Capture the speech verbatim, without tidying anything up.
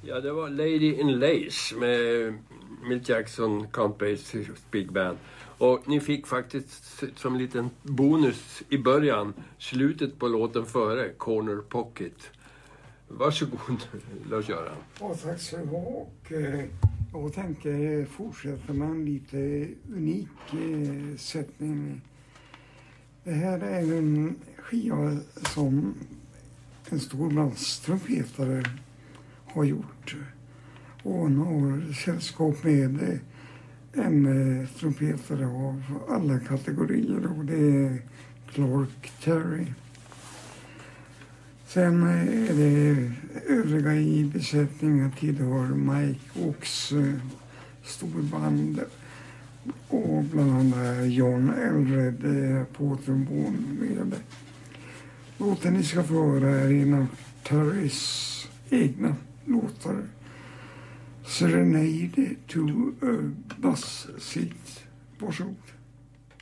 Ja, det var Lady in Lace med Milt Jackson, Count Basie Big Band. Och ni fick faktiskt som en liten bonus i början slutet på låten före, Corner Pocket. Varsågod, Lars-Göran. Ja, tack så du ha. Och eh, jag tänker fortsätta med en lite unik eh, sättning. Det här är en skiva som en stor bandstrumpetare har gjort. Och han har sällskap med en eh, trumpetare av alla kategorier, och det är Clark Terry. Sen är det övriga i besättningen tillhör Mike Oaks eh, storband, och bland annat John Elred eh, på trombon med. Låten ni ska få höra är en av Terrys egna låtar, Serenade to a Bus Seat. Varsågod.